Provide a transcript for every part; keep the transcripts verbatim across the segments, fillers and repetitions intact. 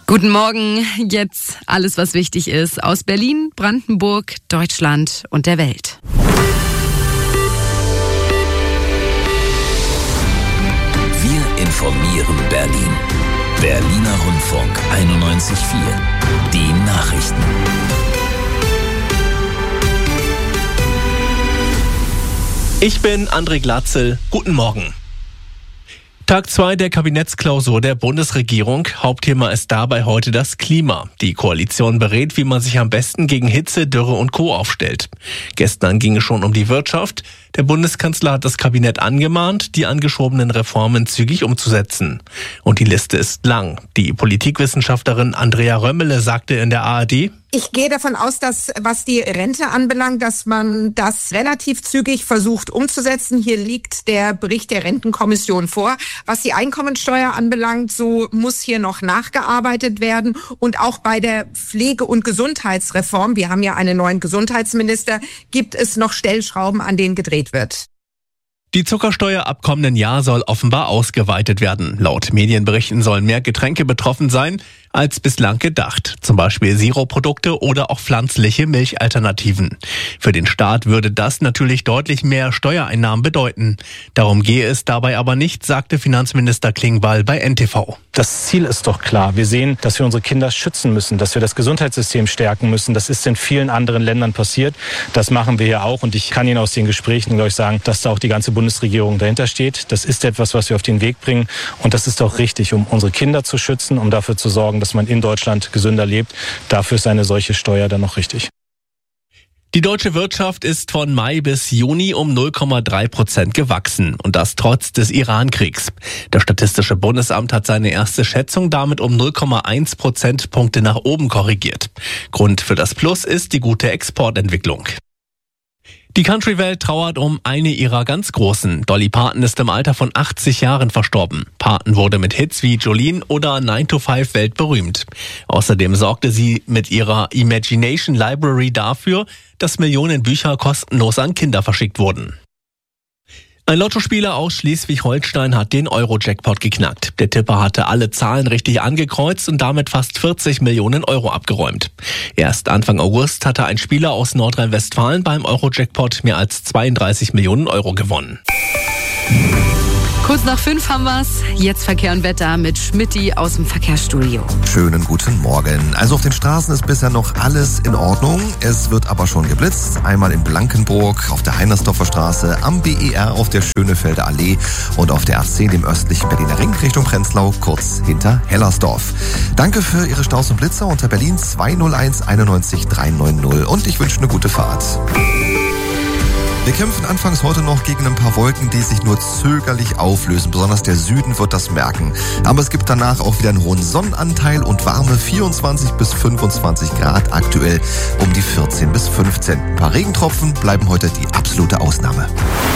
Guten Morgen, jetzt alles, was wichtig ist, aus Berlin, Brandenburg, Deutschland und der Welt. Wir informieren Berlin. Berliner Rundfunk einundneunzig Komma vier. Die Nachrichten. Ich bin André Glatzel. Guten Morgen. Tag zwei der Kabinettsklausur der Bundesregierung. Hauptthema ist dabei heute das Klima. Die Koalition berät, wie man sich am besten gegen Hitze, Dürre und Co. aufstellt. Gestern ging es schon um die Wirtschaft. Der Bundeskanzler hat das Kabinett angemahnt, die angeschobenen Reformen zügig umzusetzen. Und die Liste ist lang. Die Politikwissenschaftlerin Andrea Römmele sagte in der A R D: Ich gehe davon aus, dass, was die Rente anbelangt, dass man das relativ zügig versucht umzusetzen. Hier liegt der Bericht der Rentenkommission vor. Was die Einkommensteuer anbelangt, so muss hier noch nachgearbeitet werden. Und auch bei der Pflege- und Gesundheitsreform, wir haben ja einen neuen Gesundheitsminister, gibt es noch Stellschrauben, an denen gedreht wird. Die Zuckersteuer ab kommenden Jahr soll offenbar ausgeweitet werden. Laut Medienberichten sollen mehr Getränke betroffen sein als bislang gedacht. Zum Beispiel Sirupprodukte oder auch pflanzliche Milchalternativen. Für den Staat würde das natürlich deutlich mehr Steuereinnahmen bedeuten. Darum gehe es dabei aber nicht, sagte Finanzminister Klingbeil bei N T V. Das Ziel ist doch klar. Wir sehen, dass wir unsere Kinder schützen müssen, dass wir das Gesundheitssystem stärken müssen. Das ist in vielen anderen Ländern passiert. Das machen wir ja auch. Und ich kann Ihnen aus den Gesprächen, glaube ich, sagen, dass da auch die ganze Bundesregierung dahinter steht. Das ist etwas, was wir auf den Weg bringen. Und das ist auch richtig, um unsere Kinder zu schützen, um dafür zu sorgen, dass man in Deutschland gesünder lebt. Dafür ist eine solche Steuer dann noch richtig. Die deutsche Wirtschaft ist von Mai bis Juni um null Komma drei Prozent gewachsen. Und das trotz des Iran-Kriegs. Das Statistische Bundesamt hat seine erste Schätzung damit um null Komma eins Prozentpunkte nach oben korrigiert. Grund für das Plus ist die gute Exportentwicklung. Die Country-Welt trauert um eine ihrer ganz Großen. Dolly Parton ist im Alter von achtzig Jahren verstorben. Parton wurde mit Hits wie Jolene oder nine to five weltberühmt. Außerdem sorgte sie mit ihrer Imagination Library dafür, dass Millionen Bücher kostenlos an Kinder verschickt wurden. Ein Lottospieler aus Schleswig-Holstein hat den Euro-Jackpot geknackt. Der Tipper hatte alle Zahlen richtig angekreuzt und damit fast vierzig Millionen Euro abgeräumt. Erst Anfang August hatte ein Spieler aus Nordrhein-Westfalen beim Euro-Jackpot mehr als zweiunddreißig Millionen Euro gewonnen. Kurz nach fünf haben wir's. Jetzt Verkehr und Wetter mit Schmidti aus dem Verkehrsstudio. Schönen guten Morgen. Also auf den Straßen ist bisher noch alles in Ordnung. Es wird aber schon geblitzt. Einmal in Blankenburg, auf der Heinersdorfer Straße, am B E R auf der Schönefelder Allee und auf der A zehn im östlichen Berliner Ring Richtung Prenzlau, kurz hinter Hellersdorf. Danke für Ihre Staus und Blitzer unter Berlin zwei null eins einundneunzig drei neun null und ich wünsche eine gute Fahrt. Wir kämpfen anfangs heute noch gegen ein paar Wolken, die sich nur zögerlich auflösen. Besonders der Süden wird das merken. Aber es gibt danach auch wieder einen hohen Sonnenanteil und warme vierundzwanzig bis fünfundzwanzig Grad, aktuell um die vierzehn bis fünfzehn. Ein paar Regentropfen bleiben heute die absolute Ausnahme.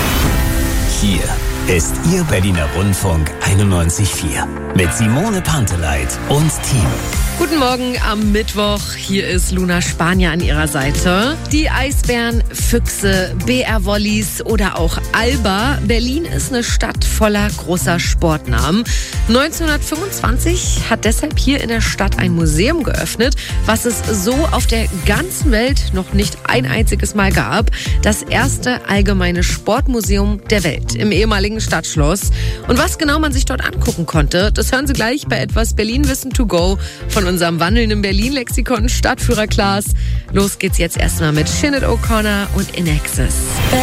Hier ist Ihr Berliner Rundfunk einundneunzig Komma vier mit Simone Panteleit und Team. Guten Morgen am Mittwoch. Hier ist Luna Spanier an ihrer Seite. Die Eisbären, Füchse, B R-Wollis oder auch Alba. Berlin ist eine Stadt voller großer Sportnamen. neunzehnhundertfünfundzwanzig hat deshalb hier in der Stadt ein Museum geöffnet, was es so auf der ganzen Welt noch nicht ein einziges Mal gab. Das erste allgemeine Sportmuseum der Welt im ehemaligen Stadtschloss. Und was genau man sich dort angucken konnte, das hören Sie gleich bei etwas Berlin-Wissen to go von unserem wandelnden Berlin-Lexikon Stadtführer Klaas. Los geht's jetzt erstmal mit Sinead O'Connor und In Excess.